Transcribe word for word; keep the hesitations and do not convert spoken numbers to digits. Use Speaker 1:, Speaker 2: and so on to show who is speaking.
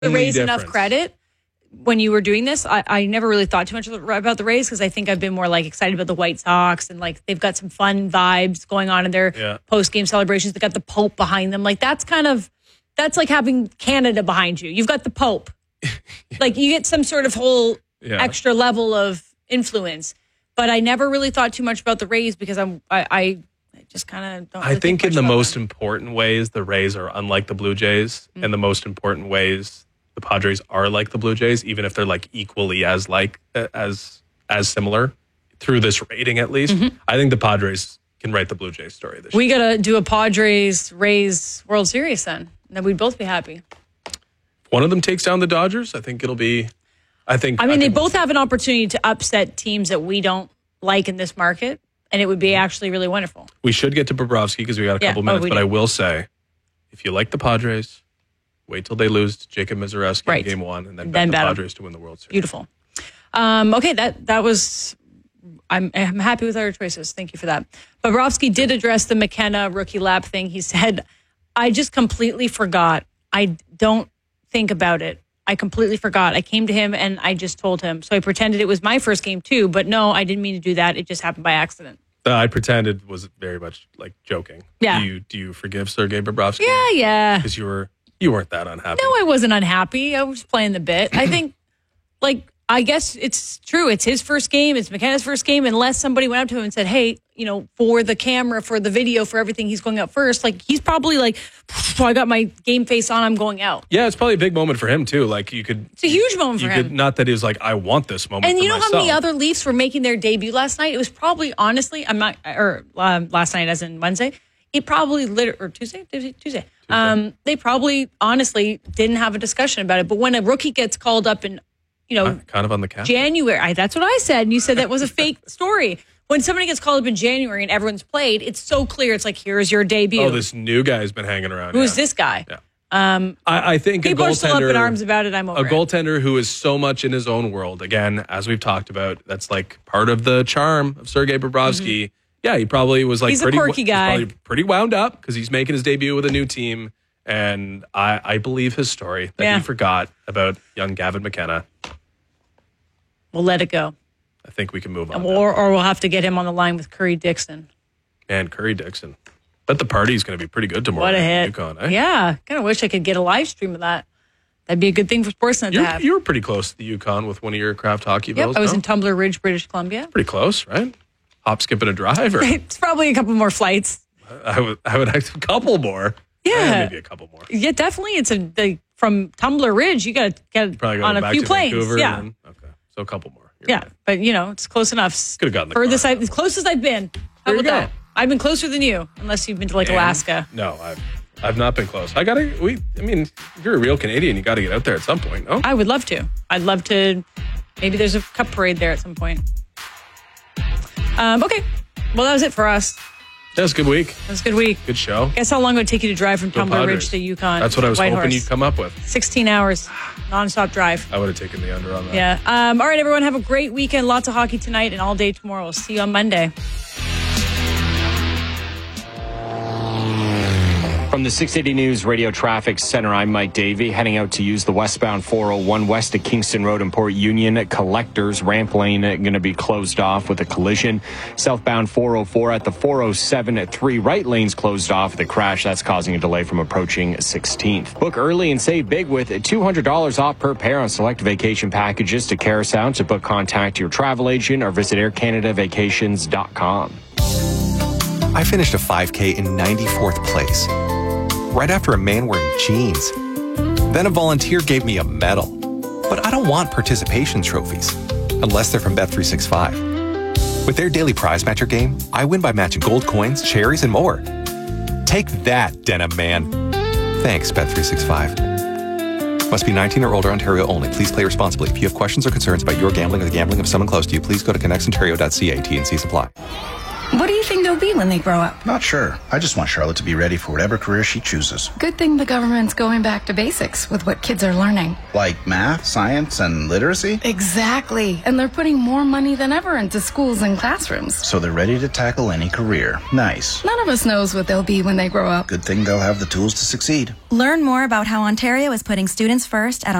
Speaker 1: the Rays enough credit when you were doing this. I, I never really thought too much about the Rays because I think I've been more like excited about the White Sox and like they've got some fun vibes going on in their
Speaker 2: yeah.
Speaker 1: post-game celebrations. They got the Pope behind them. Like that's kind of, that's like having Canada behind you. You've got the Pope. Like you get some sort of whole yeah. extra level of influence. But I never really thought too much about the Rays because I'm, I, I just kind of don't really
Speaker 2: I think,
Speaker 1: think
Speaker 2: in the most
Speaker 1: them.
Speaker 2: important ways, the Rays are unlike the Blue Jays.
Speaker 1: Mm-hmm.
Speaker 2: And the most important ways, the Padres are like the Blue Jays, even if they're like equally as like as as similar through this rating at least.
Speaker 1: Mm-hmm.
Speaker 2: I think the Padres can write the Blue Jays story this
Speaker 1: we
Speaker 2: year.
Speaker 1: We got to do a Padres Rays World Series then. Then we'd both be happy.
Speaker 2: If one of them takes down the Dodgers, I think it'll be I think
Speaker 1: I mean
Speaker 2: I
Speaker 1: they
Speaker 2: think
Speaker 1: both have an opportunity to upset teams that we don't like in this market, and it would be actually really wonderful.
Speaker 2: We should get to Bobrovsky because we got a
Speaker 1: yeah.
Speaker 2: couple minutes,
Speaker 1: oh,
Speaker 2: but
Speaker 1: do.
Speaker 2: I will say if you like the Padres, wait till they lose to Jacob Misiorowski
Speaker 1: right.
Speaker 2: in game one, and then,
Speaker 1: then
Speaker 2: bet the
Speaker 1: bet
Speaker 2: Padres to win the World Series.
Speaker 1: Beautiful. Um, okay, that that was. I'm I'm happy with our choices. Thank you for that. Bobrovsky did address the McKenna rookie lap thing. He said, "I just completely forgot. I don't think about it. I completely forgot. I came to him and I just told him. So I pretended it was my first game too. But no, I didn't mean to do that. It just happened by accident."
Speaker 2: Uh, I pretended was very much like joking.
Speaker 1: Yeah.
Speaker 2: Do you do you forgive Sergei Bobrovsky?
Speaker 1: Yeah, yeah.
Speaker 2: Because you were you weren't that unhappy.
Speaker 1: No, I wasn't unhappy. I was playing the bit. I think, like, I guess it's true. It's his first game. It's McKenna's first game. Unless somebody went up to him and said, "Hey, you know, for the camera, for the video, for everything, he's going out first." Like, he's probably like, oh, "I got my game face on. I'm going out."
Speaker 2: Yeah, it's probably a big moment for him too. Like you could,
Speaker 1: it's a huge moment
Speaker 2: you
Speaker 1: for
Speaker 2: could,
Speaker 1: him.
Speaker 2: Not that he was like, "I want this moment."
Speaker 1: And
Speaker 2: for
Speaker 1: you know
Speaker 2: myself.
Speaker 1: how many other Leafs were making their debut last night? It was probably honestly, I'm not, or um, last night as in Wednesday. It probably lit or Tuesday, Tuesday, Tuesday. Um, they probably honestly didn't have a discussion about it. But when a rookie gets called up in, you know,
Speaker 2: kind of on the cap.
Speaker 1: January, I, that's what I said, and you said that was a fake story. When somebody gets called up in January and everyone's played, it's so clear. It's like, here's your debut.
Speaker 2: Oh, this new guy's been hanging around.
Speaker 1: Who's
Speaker 2: yeah.
Speaker 1: this guy?
Speaker 2: Yeah.
Speaker 1: Um,
Speaker 2: I, I think
Speaker 1: people
Speaker 2: a
Speaker 1: are still up in
Speaker 2: goaltender,
Speaker 1: arms about it. I'm over
Speaker 2: a
Speaker 1: it.
Speaker 2: goaltender who is so much in his own world. Again, as we've talked about, that's like part of the charm of Sergei Bobrovsky. Mm-hmm. Yeah, he probably was like
Speaker 1: he's
Speaker 2: pretty,
Speaker 1: a quirky guy.
Speaker 2: He's probably pretty wound up because he's making his debut with a new team. And I, I believe his story that
Speaker 1: yeah.
Speaker 2: he forgot about young Gavin McKenna.
Speaker 1: We'll let it go.
Speaker 2: I think we can move on.
Speaker 1: Or, or we'll have to get him on the line with Curry Dixon.
Speaker 2: Man, Curry Dixon. Bet the party's going to be pretty good tomorrow.
Speaker 1: What a hit.
Speaker 2: UConn, eh?
Speaker 1: Yeah. Kind of wish I could get a live stream of that. That'd be a good thing for Sportsnet
Speaker 2: You're,
Speaker 1: to have.
Speaker 2: you were pretty close to the UConn with one of your craft hockey
Speaker 1: Yep,
Speaker 2: bills.
Speaker 1: I was
Speaker 2: no?
Speaker 1: in Tumbler Ridge, British Columbia.
Speaker 2: Pretty close, right? Hop, skip, and a drive? Or
Speaker 1: It's probably a couple more flights.
Speaker 2: I would, I would have a couple more.
Speaker 1: Yeah.
Speaker 2: Eh, maybe a couple more.
Speaker 1: Yeah, definitely. It's a the, from Tumbler Ridge, you got to get
Speaker 2: Probably
Speaker 1: on
Speaker 2: going
Speaker 1: a
Speaker 2: back
Speaker 1: few
Speaker 2: to
Speaker 1: planes.
Speaker 2: Vancouver.
Speaker 1: Yeah.
Speaker 2: And, okay, so a couple more. You're
Speaker 1: Yeah,
Speaker 2: right.
Speaker 1: but you know, it's close enough.
Speaker 2: Could have gotten the
Speaker 1: Furthest
Speaker 2: car.
Speaker 1: I, as close as I've been. How
Speaker 2: There you
Speaker 1: about
Speaker 2: go.
Speaker 1: that? I've been closer than you, unless you've been to like
Speaker 2: And-
Speaker 1: Alaska.
Speaker 2: No, I've I've not been close. I gotta. We. I mean, if you're a real Canadian, you got to get out there at some point. No.
Speaker 1: I would love to. I'd love to. Maybe there's a cup parade there at some point. Um, okay. Well, that was it for us.
Speaker 2: That was a good week.
Speaker 1: That was a good week.
Speaker 2: Good show.
Speaker 1: Guess how long it would take you to drive from
Speaker 2: Go
Speaker 1: Tumbler
Speaker 2: Padres.
Speaker 1: Ridge to Yukon?
Speaker 2: That's what I was
Speaker 1: Whitehorse.
Speaker 2: hoping you'd come up with.
Speaker 1: sixteen hours, nonstop drive.
Speaker 2: I would have taken the under on that.
Speaker 1: Yeah. Um, all right, everyone. Have a great weekend. Lots of hockey tonight and all day tomorrow. We'll see you on Monday.
Speaker 3: From the six eighty News Radio Traffic Center, I'm Mike Davey, heading out to use the westbound four oh one west of Kingston Road in Port Union. Collectors, ramp lane going to be closed off with a collision. Southbound four oh four at the four oh seven at three right lanes closed off with a crash. That's causing a delay from approaching sixteenth. Book early and save big with two hundred dollars off per pair on select vacation packages to Carousel. To book, contact your travel agent or visit air canada vacations dot com.
Speaker 4: I finished a five K in ninety-fourth place, right after a man wearing jeans. Then a volunteer gave me a medal. But I don't want participation trophies, unless they're from Bet three sixty-five. With their daily prize matcher game, I win by matching gold coins, cherries, and more. Take that, Denim Man. Thanks, Bet three sixty-five. Must be nineteen or older, Ontario only. Please play responsibly. If you have questions or concerns about your gambling or the gambling of someone close to you, please go to connects ontario dot c a. T and C supply.
Speaker 5: What do you think the she'll be when they grow up?
Speaker 6: Not sure. I just want Charlotte to be ready for whatever career she chooses.
Speaker 5: Good thing the government's going back to basics with what kids are learning.
Speaker 6: Like math, science, and literacy?
Speaker 5: Exactly. And they're putting more money than ever into schools and classrooms.
Speaker 6: So they're ready to tackle any career. Nice.
Speaker 5: None of us knows what they'll be when they grow up.
Speaker 6: Good thing they'll have the tools to succeed.
Speaker 7: Learn more about how Ontario is putting students first at